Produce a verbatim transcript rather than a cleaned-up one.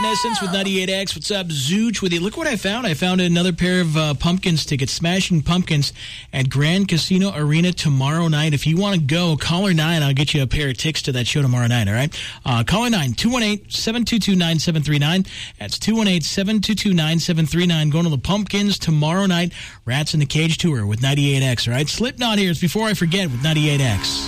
Evanescence with ninety-eight X. What's up, Zooch with you? Look what I found. I found another pair of uh, Pumpkins tickets, Smashing Pumpkins at Grand Casino Arena tomorrow night. If you want to go, call her nine. I'll get you a pair of tickets to that show tomorrow night, all right? Uh, call her nine, two one eight, seven two two, nine seven three nine. That's two one eight, seven two two, nine seven three nine. Going to the Pumpkins tomorrow night. Rats in the Cage tour with ninety-eight X, all right? Slipknot here is Before I Forget with ninety-eight X.